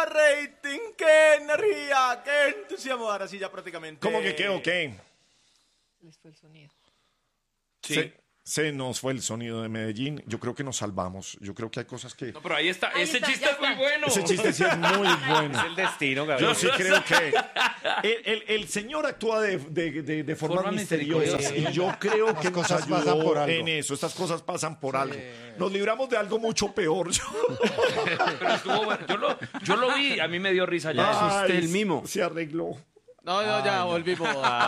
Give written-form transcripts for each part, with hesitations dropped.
rating! ¡Qué energía! ¡Qué entusiasmo! Ahora sí, ya prácticamente... ¿Cómo que qué o qué? Les fue el sonido. Sí. Se nos fue el sonido de Medellín. Yo creo que nos salvamos. Yo creo que hay cosas que... No, pero ahí está. Ahí Ese está, chiste ya es muy está. bueno. Ese chiste sí es muy bueno. Es el destino, Gabriel. Yo sí creo que el señor actúa de formas misteriosas y yo creo que nos cosas pasan ayudó por algo. en eso. Estas cosas pasan por algo. Nos libramos de algo mucho peor. Pero estuvo bueno. Yo lo vi, a mí me dio risa ya. Ay, el mimo. Se arregló. No, ya volvimos.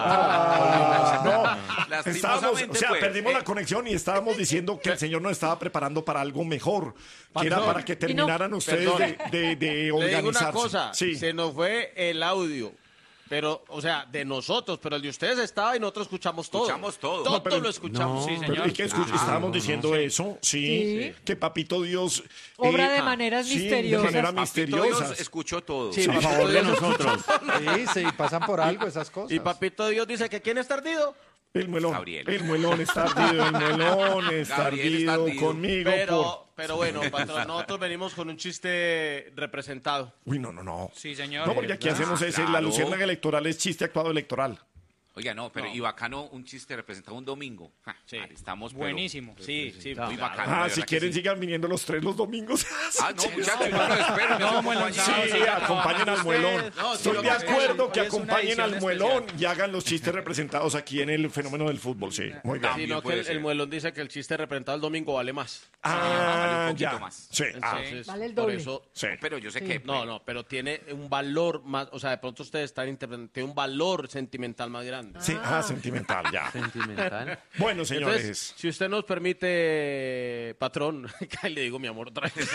Estábamos, o sea, pues, perdimos la conexión y estábamos diciendo que el señor nos estaba preparando para algo mejor, que era para que terminaran ustedes de Le digo organizarse. una cosa, Sí. se nos fue el audio. Pero, o sea, de nosotros, pero el de ustedes estaba y nosotros escuchamos todo. Escuchamos todo. Todo No, pero- lo escuchamos. Sí, Pero, señor. ¿y qué estábamos diciendo eso? Sí, que Papito Dios... Obra de maneras misteriosas. De manera Papito Dios misteriosa. escuchó todo. Sí, A Papito favor de Dios- nosotros. Sí, pasan por algo esas cosas. Y Papito Dios dice que ¿quién está ardido? El muelón. Gabriel. El muelón está ardido, el muelón está Gabriel está ardido ardido. conmigo. Pero bueno, patrón, nosotros venimos con un chiste representado. Uy, no. Sí, señor. No, porque aquí hacemos ese, la Claro. luciérnaga electoral es chiste actuado electoral. Oiga, no, pero y bacano un chiste representado un domingo. Ja, vale, estamos pero- Buenísimo. Sí, Muy bacano. Ah, de si verdad que quieren sí. sigan viniendo los 3 los domingos. Ah, no, muchachos, yo lo espero. No, bueno, Sí, sí, acompañen al muelón. No, sí, Estoy lo de que acuerdo que hoy es una acompañen al edición muelón y hagan los chistes representados aquí en el fenómeno del fútbol, sí. Muy bien. También Sino que puede el ser. muelón dice que el chiste representado el domingo vale más. vale Ah, un poquito ya. más. Sí, Entonces, Vale el por doble. eso... sí. Pero yo sé que... No, pero tiene un valor más, o sea, de pronto ustedes están interpretando, tiene un valor sentimental más grande. Sí, sentimental, ya. Sentimental. Bueno, señores. Entonces, si usted nos permite, patrón, que le digo mi amor otra vez.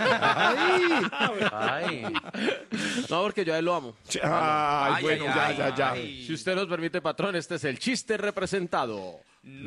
Ay. No, porque yo a él lo amo. Sí, ay, Ay, bueno, ay, ya. Si usted nos permite, patrón, este es el chiste representado.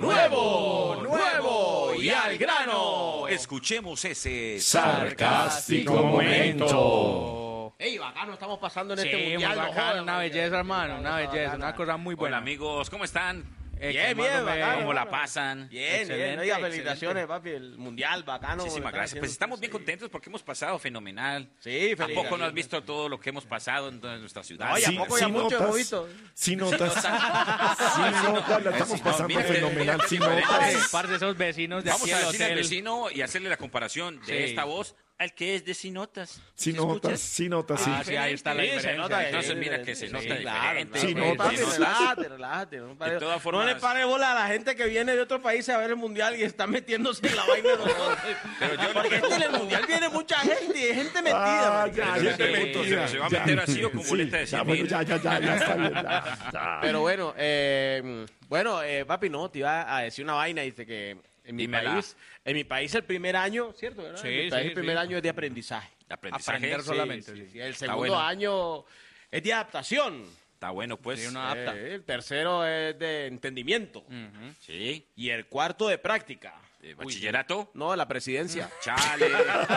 ¡Nuevo! ¡Y al grano! Escuchemos ese... Sarcástico momento. ¡Ey, bacano! Estamos pasando en Sí, este muy mundial. no bacano, jodan, una man. belleza, hermano, una belleza, una cosa muy Hola, buena. amigos, ¿cómo están? Bien, Hermano, bacano, ¿Cómo la hermano. pasan? Bien, Excelente, oiga, excelente. felicitaciones, papi, el mundial, bacano. Muchísimas ¿verdad? gracias. Pues estamos bien contentos porque hemos pasado fenomenal. Sí, ¿A poco no has felicitaciones. visto todo lo que hemos pasado en toda nuestra ciudad? Oye, ¿a poco ya mucho hemos visto? Sí notas, la estamos pasando mira que- fenomenal, sí mira que- notas. Par de esos vecinos de Vamos aquí a al decirle al hotel. vecino y hacerle la comparación de Sí. esta voz al que es de Sinotas. Sí notas, sí. Ah, sí, ahí está la Sí, se diferencia. nota. Entonces mira que se nota diferente. Sí, no, notas. papi, relájate. No, De todas formas- no le pare bola a la gente que viene de otro país a ver el mundial y está metiéndose en la vaina de nosotros. Porque es que en el mundial viene mucha gente y hay gente metida. Ah, man. ya, Pero ya ese te pregunto, metida, ¿se va a ya. meter así o con Sí, boleta de ya, 100 bueno, mil? ya está bien. Ya. Pero bueno, papi, no, te iba a decir una vaina, dice que Dímela. en mi país el primer año, ¿cierto? ¿verdad? Sí, en mi país sí, el primer sí. año es de aprendizaje. Aprendizaje. Aprender Sí, solamente. Sí, el segundo bueno. año es de adaptación. Está bueno, pues. Sí, uno adapta. El tercero es de entendimiento. Sí. Y el cuarto de práctica. Bachillerato. No, la presidencia. Chale.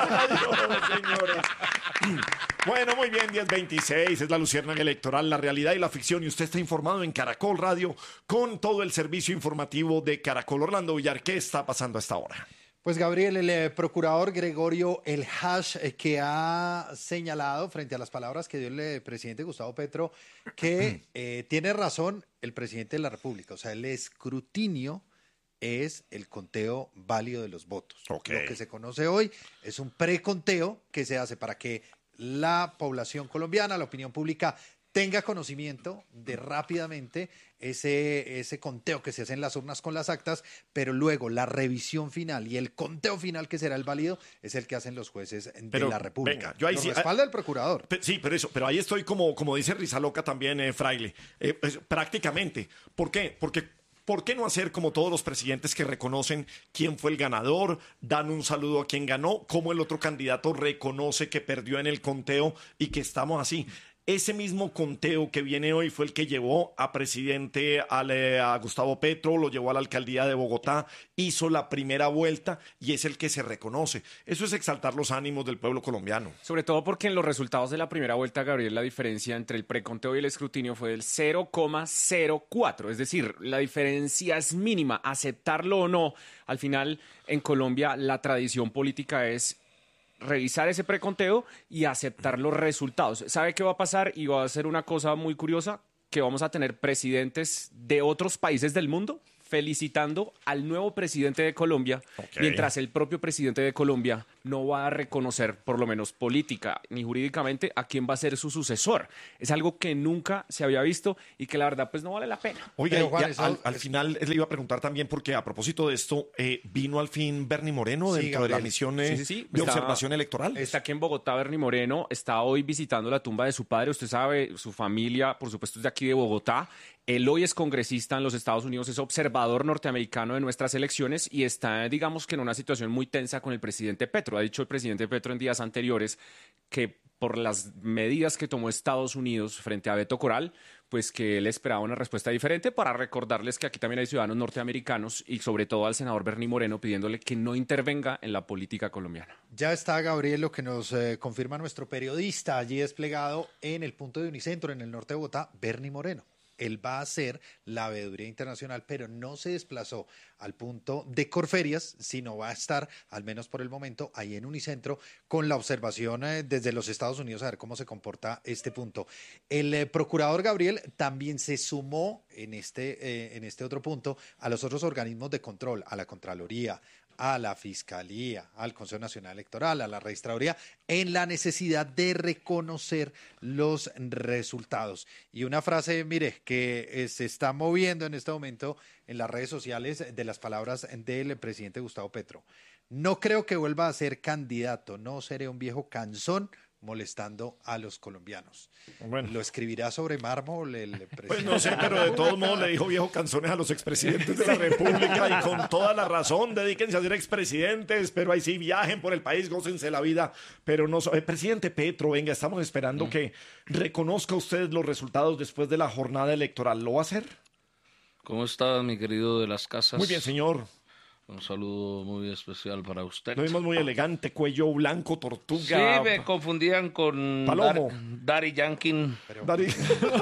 Bueno, muy bien, 10:26, es la luciérnaga electoral, la realidad y la ficción. Y usted está informado en Caracol Radio con todo el servicio informativo de Caracol. Orlando Villar, ¿qué está pasando a esta hora? Pues Gabriel, el procurador Gregorio El Hash, que ha señalado frente a las palabras que dio el presidente Gustavo Petro, que tiene razón el presidente de la República. O sea, el escrutinio es el conteo válido de los votos. Ok. Lo que se conoce hoy es un preconteo que se hace para que la población colombiana, la opinión pública, tenga conocimiento de rápidamente ese conteo que se hace en las urnas con las actas, pero luego la revisión final y el conteo final, que será el válido, es el que hacen los jueces de Pero, la República. venga, yo ahí Lo sí- respalda el procurador. Sí, pero ahí estoy como dice Rizaloca también, Fraile, prácticamente. ¿Por qué? Porque ¿por qué no hacer como todos los presidentes que reconocen quién fue el ganador, dan un saludo a quien ganó, cómo el otro candidato reconoce que perdió en el conteo y que estamos así? Ese mismo conteo que viene hoy fue el que llevó a presidente a Gustavo Petro, lo llevó a la alcaldía de Bogotá, hizo la primera vuelta y es el que se reconoce. Eso es exaltar los ánimos del pueblo colombiano. Sobre todo porque en los resultados de la primera vuelta, Gabriel, la diferencia entre el preconteo y el escrutinio fue del 0,04. Es decir, la diferencia es mínima. Aceptarlo o no, al final en Colombia la tradición política es revisar ese preconteo y aceptar los resultados. ¿Sabe qué va a pasar? Y va a ser una cosa muy curiosa, que vamos a tener presidentes de otros países del mundo felicitando al nuevo presidente de Colombia, mientras el propio presidente de Colombia no va a reconocer, por lo menos política ni jurídicamente, a quién va a ser su sucesor. Es algo que nunca se había visto y que la verdad pues no vale la pena. Oiga, Pero, Juan, ya al final le iba a preguntar también, porque a propósito de esto, vino al fin Bernie Moreno Sí, dentro de la Gabriel. misión Sí. de Está- observación electoral. Está aquí en Bogotá, Bernie Moreno, está hoy visitando la tumba de su padre. Usted sabe, su familia, por supuesto, es de aquí de Bogotá. Él hoy es congresista en los Estados Unidos, es observador norteamericano de nuestras elecciones y está, digamos que en una situación muy tensa con el presidente Petro. Ha dicho el presidente Petro en días anteriores que por las medidas que tomó Estados Unidos frente a Beto Coral, pues que él esperaba una respuesta diferente, para recordarles que aquí también hay ciudadanos norteamericanos y sobre todo al senador Bernie Moreno pidiéndole que no intervenga en la política colombiana. Ya está, Gabriel, lo que nos confirma nuestro periodista allí desplegado en el punto de Unicentro, en el norte de Bogotá, Bernie Moreno. Él va a hacer la veeduría internacional, pero no se desplazó al punto de Corferias, sino va a estar, al menos por el momento, ahí en Unicentro, con la observación desde los Estados Unidos a ver cómo se comporta este punto. El procurador Gabriel también se sumó en este otro punto a los otros organismos de control, a la Contraloría, a la Fiscalía, al Consejo Nacional Electoral, a la Registraduría, en la necesidad de reconocer los resultados. Y una frase, mire, que se está moviendo en este momento en las redes sociales, de las palabras del presidente Gustavo Petro. No creo que vuelva a ser candidato, no seré un viejo cansón molestando a los colombianos. Bueno. ¿Lo escribirá sobre mármol el presidente? Pues no sé, pero de todos modos le dijo viejo canzones a los expresidentes de la República, y con toda la razón. Dedíquense a ser expresidentes, pero ahí sí viajen por el país, gócense la vida. Pero no, presidente Petro, venga, estamos esperando que reconozca usted los resultados después de la jornada electoral. ¿Lo va a hacer? ¿Cómo está, mi querido de las casas? Muy bien, señor. Un saludo muy especial para usted. Lo vimos muy elegante, cuello blanco, Sí, tortuga. me confundían con Palomo. Daddy Yankee. Dari-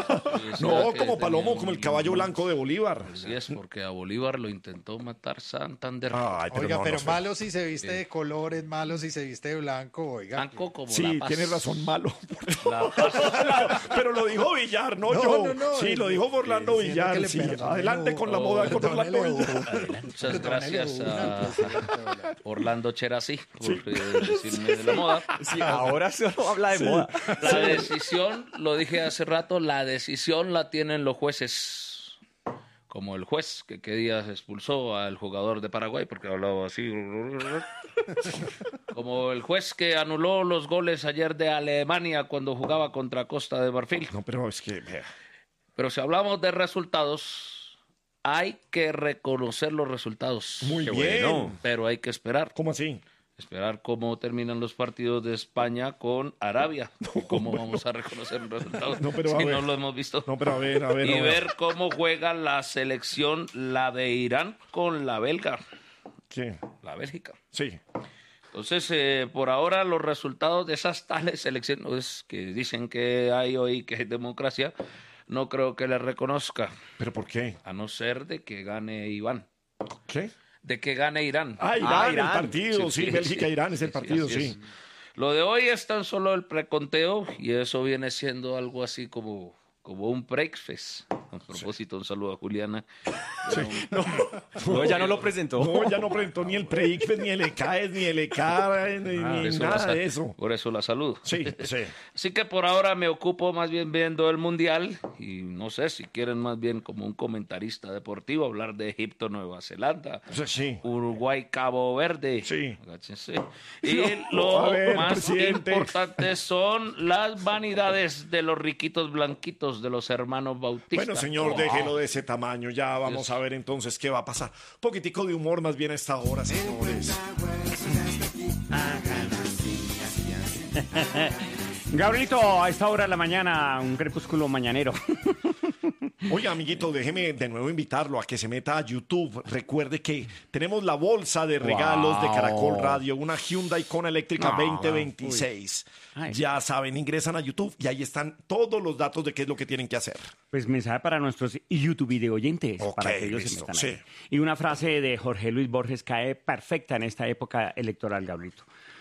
No, como Palomo, como el caballo blanco de Bolívar. Así es, porque a Bolívar lo intentó matar Santander. Ay, Oiga, no, pero no sé. malo si se viste de colores, malo si se viste de blanco, oiga. Blanco como Sí, la paz. tiene razón, malo. La paz. Pero lo dijo Villar, no, No, yo. no, Sí, lo dijo Orlando diciendo que Villar. le Sí. perdone, Adelante con la moda con Orlando Villar. Muchas gracias a Orlando Cherasí por decirme de la moda. Sí, ahora solo habla de moda. La decisión, lo dije hace rato, la decisión la tienen los jueces. Como el juez que qué días expulsó al jugador de Paraguay porque hablaba así. Como el juez que anuló los goles ayer de Alemania cuando jugaba contra Costa de Marfil. No, pero es que, vea. Pero si hablamos de resultados, hay que reconocer los resultados. Muy Qué bien. bueno. Pero hay que esperar. ¿Cómo así? Esperar cómo terminan los partidos de España con Arabia. ¿Cómo vamos a reconocer los resultados No, pero a si ver. no lo hemos visto? No, pero a ver, a ver. Y a ver. ver cómo juega la selección, la de Irán con la belga, ¿Qué? la Bélgica. Sí. Entonces, por ahora los resultados de esas tales elecciones que dicen que hay hoy, que hay democracia, no creo que les reconozca, ¿Pero por qué? a no ser de que gane Iván, ¿Qué? de que gane Irán. Ah, Irán, Irán. el partido. Sí, Bélgica-Irán es el partido, así sí. es. Lo de hoy es tan solo el preconteo y eso viene siendo algo así como un breakfast. A propósito, un saludo a Juliana. No, ya no lo presentó. No, ya no presentó ni el PREICFES, ni el ECAES, ni el ECAR, ni Por eso nada la de eso. Por eso la saludo. Sí, sí. Así que por ahora me ocupo más bien viendo el Mundial y no sé si quieren más bien como un comentarista deportivo hablar de Egipto, Nueva Zelanda, Sí. Uruguay, Cabo Verde. Sí. Agáchense. Y a lo ver, más presidente. importante son las vanidades de los riquitos blanquitos de los hermanos Bautista. Bueno, señor, déjelo de ese tamaño. Ya vamos Dios. a ver entonces qué va a pasar. Un poquitico de humor más bien a esta hora, señores. Gabrielito, a esta hora de la mañana, un crepúsculo mañanero. Oiga, amiguito, déjeme de nuevo invitarlo a que se meta a YouTube. Recuerde que tenemos la bolsa de regalos de Caracol Radio, una Hyundai Kona eléctrica 2026. Ay. Ya saben, ingresan a YouTube y ahí están todos los datos de qué es lo que tienen que hacer. Pues mensaje para nuestros YouTube video oyentes, Ok, para que ellos listo, se metan sí. ahí. Y una frase de Jorge Luis Borges cae perfecta en esta época electoral, Gabrielito.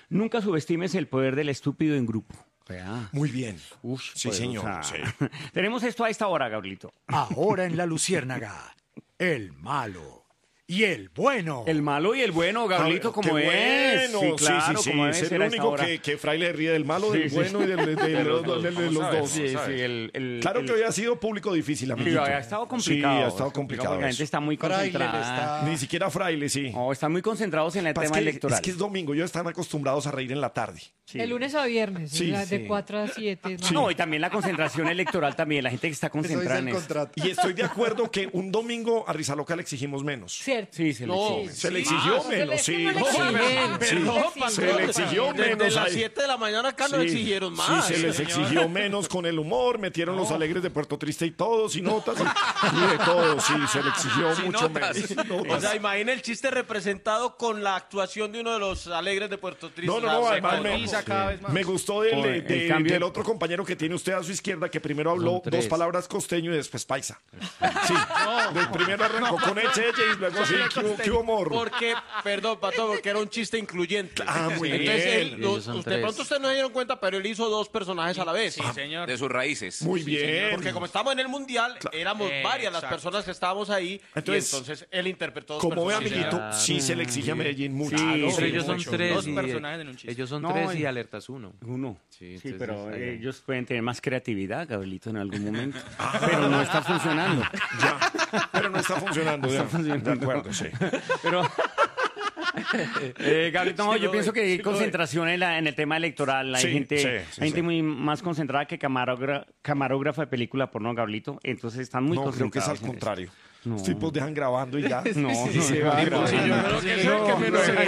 Nunca subestimes el poder del estúpido en grupo. Vea. Muy bien. Uf, Sí, señor. Sí. Tenemos esto a esta hora, Gabrielito. Ahora en La Luciérnaga, el malo y el bueno. El malo y el bueno, Gabrielito, como Qué es. bueno. Sí, claro, sí, como debe ser ser el a esta único hora. que Fraile ríe del malo, Sí, del sí. bueno y de los dos. Sí, sí, Claro que hoy ha sido público difícil, Sí, amiguito. ha estado complicado. Sí, ha estado complicado. Porque la gente eso. está muy Fraile concentrada. está- Ni siquiera Fraile, sí. No, están muy concentrados en el Pasa tema que electoral. Es que es domingo, ellos están acostumbrados a reír en la tarde. Sí. De lunes a viernes, Sí, de sí. 4 a 7. ¿no? No, y también la concentración electoral también, la gente que está Eso dice concentrada el en eso. contrato. Y estoy de acuerdo que un domingo a Rizaloca le exigimos menos. Cierto. Sí, se le No, exige. Se le exigió menos, sí. No le Sí. exigen. Perdón, Sí. patrón. Se le exigió Desde menos las ahí. 7 de la mañana acá nos Sí. exigieron más. Sí, se les señor. exigió menos con el humor, metieron los alegres de Puerto Triste y todos, y notas, y de todo, sí, se le exigió Sin mucho notas. menos. Sin O notas. sea, imagina el chiste representado con la actuación de uno de los alegres de Puerto Triste. No, no, O sea, no, se además cotiza cada vez más. me gustó del, Por el cambio- del otro compañero que tiene usted a su izquierda, que primero habló Son tres. dos palabras costeño y después paisa. Sí, del primero arrancó con eche y luego sí, qué humor. Porque, perdón, Pato, porque era un chiste incluyente. Ah, muy Entonces, bien. él, Ellos son de tres. pronto ustedes no se dieron cuenta, pero él hizo dos personajes a la vez. Sí, señor. De sus raíces. Muy bien. Porque como estamos en el Mundial, éramos varias las Exacto. personas que estábamos ahí. Entonces, y entonces él interpretó dos Como ve, personajes. amiguito, Claro. sí se le exige a Medellín mucho. Sí, Claro, pero ellos son mucho. tres. Dos y- personajes en un chiste. Ellos son No, tres y- y alertas uno. Uno. Sí, Sí, entonces, pero ahí. ellos pueden tener más creatividad, Gabrielito, en algún momento. Pero no está funcionando. Ya, pero no está funcionando. ya. funcionando. De acuerdo, sí. Pero, Gabrielito, no, Sí yo lo pienso ve, que hay sí lo ve. concentración en el tema electoral. Hay Sí, gente, sí, hay sí, gente sí. muy más concentrada que camarógrafa de película porno, Gabrielito. Entonces están muy No, creo que es concentrados. al en eso. contrario. No. Los tipos dejan grabando y ya. No, Y se va grabando. Sí, yo creo que es el que menos se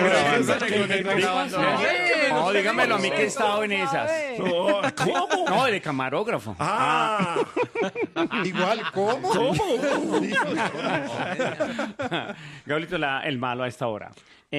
No, dígamelo a mí que he estado en esas. No, ¿cómo? No, de camarógrafo. Ah, Igual, ¿cómo? Gabrielito, el malo a esta hora.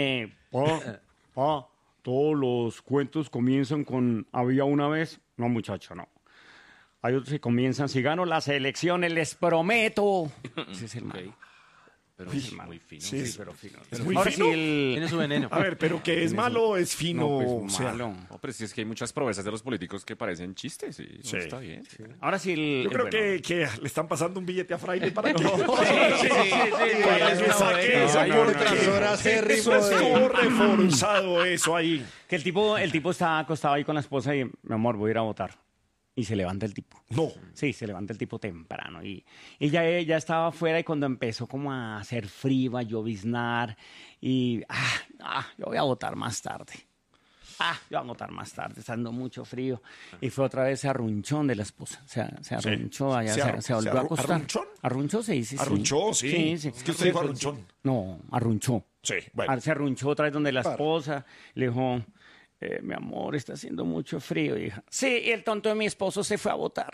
Todos los cuentos comienzan con había una vez. No, muchacho, no. Hay otros que comienzan, si gano las elecciones, les prometo. Ese es el malo. Pero es muy fino. sí, Sí, pero fino. es muy Ahora fino. sí, el... Tiene su veneno. A ver, pero que es malo o es fino. No, pues, o sea, malo. No, pero si es que hay muchas promesas de los políticos que parecen chistes y no Sí. está bien. Ahora sí, yo creo bueno. que le están pasando un billete a Fraile para que, Sí, para que saque eso. no, porque no, eso es como reforzado eso ahí. Que el tipo está acostado ahí con la esposa y, mi amor, voy a ir a votar. Y se levanta el tipo. No. Sí, se levanta el tipo temprano. Y ya estaba afuera y cuando empezó como a hacer frío, a lloviznar. Y, yo voy a votar más tarde. Yo voy a votar más tarde, está dando mucho frío. Y fue otra vez ese arrunchón de la esposa. Se arrunchó allá, se volvió a acostar. ¿Arrunchón? ¿Arrunchó? Sí, sí. Arrunchó, sí. Sí. Es que usted dijo arrunchón. No, arrunchó. Sí, bueno. Se arrunchó otra vez donde la esposa le dijo, mi amor, está haciendo mucho frío, hija. Sí, y el tonto de mi esposo se fue a votar.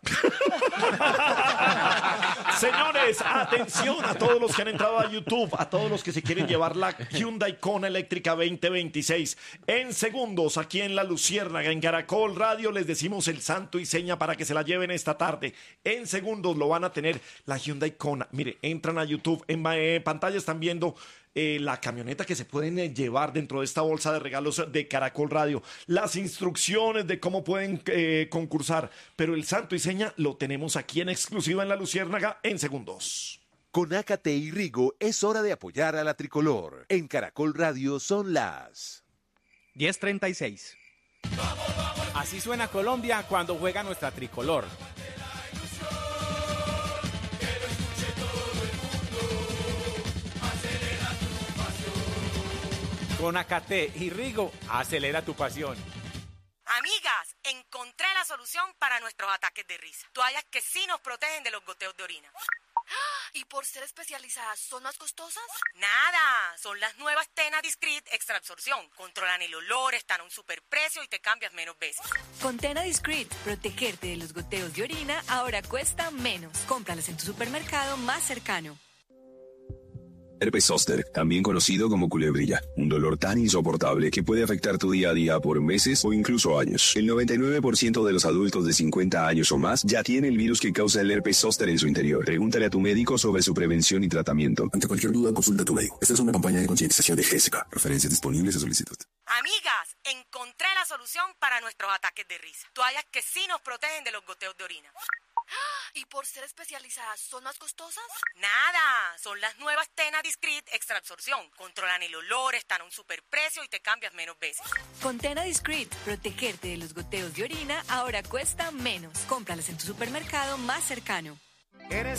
Señores, atención a todos los que han entrado a YouTube, a todos los que se quieren llevar la Hyundai Kona eléctrica 2026. En segundos, aquí en La Luciérnaga, en Caracol Radio, les decimos el santo y seña para que se la lleven esta tarde. En segundos lo van a tener la Hyundai Kona. Mire, entran a YouTube, en pantalla están viendo la camioneta que se pueden llevar dentro de esta bolsa de regalos de Caracol Radio, las instrucciones de cómo pueden concursar, pero el santo y seña lo tenemos aquí en exclusiva en La Luciérnaga en segundos. Con Ácate y Rigo es hora de apoyar a la tricolor. En Caracol Radio son las 10:36. Así suena Colombia cuando juega nuestra tricolor. Con Acate y Rigo, acelera tu pasión. Amigas, encontré la solución para nuestros ataques de risa. Toallas que sí nos protegen de los goteos de orina. ¿Y por ser especializadas son más costosas? Nada, son las nuevas Tena Discreet Extra Absorción. Controlan el olor, están a un superprecio y te cambias menos veces. Con Tena Discreet, protegerte de los goteos de orina ahora cuesta menos. Cómpralas en tu supermercado más cercano. Herpes zóster, también conocido como culebrilla, un dolor tan insoportable que puede afectar tu día a día por meses o incluso años. El 99% de los adultos de 50 años o más ya tiene el virus que causa el herpes zóster en su interior. Pregúntale a tu médico sobre su prevención y tratamiento. Ante cualquier duda, consulta a tu médico. Esta es una campaña de concientización de GESCA. Referencias disponibles a solicitud. Amigas, encontré la solución para nuestros ataques de risa. Toallas que sí nos protegen de los goteos de orina. ¿Y por ser especializadas son más costosas? Nada, son las nuevas Tena Discreet Extra Absorción. Controlan el olor, están a un superprecio y te cambias menos veces. Con Tena Discreet, protegerte de los goteos de orina ahora cuesta menos. Cómpralas en tu supermercado más cercano.